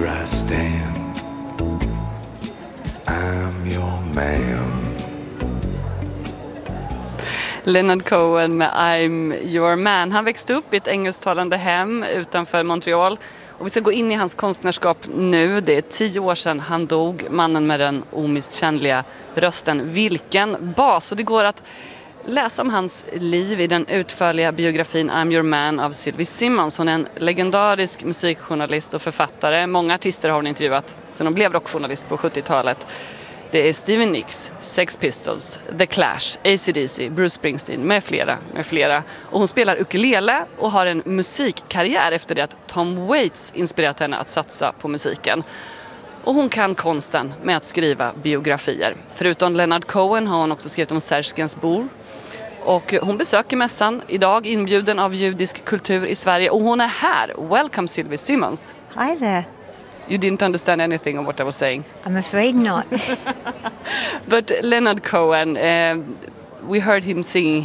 here I stand, I'm your man. Leonard Cohen med I'm Your Man. Han växte upp i ett engelsktalande hem utanför Montreal. Och vi ska gå in i hans konstnärskap nu. Det är 10 år sedan han dog. Mannen med den omisskännliga rösten. Vilken bas! Och det går att läsa om hans liv i den utförliga biografin I'm Your Man av Sylvie Simmons. Hon är en legendarisk musikjournalist och författare. Många artister har hon intervjuat sedan hon blev rockjournalist på 70-talet. Det är Stevie Nicks, Sex Pistols, The Clash, AC/DC, Bruce Springsteen med flera. Och hon spelar ukulele och har en musikkarriär efter det att Tom Waits inspirerat henne att satsa på musiken. Och hon kan konsten med att skriva biografier. Förutom Leonard Cohen har hon också skrivit om Serge Gainsbourg. Och hon besöker mässan idag, inbjuden av judisk kultur i Sverige. Och hon är här. Welcome Sylvie Simmons. Hi there. You didn't understand anything of what I was saying. I'm afraid not. But Leonard Cohen, we heard him singing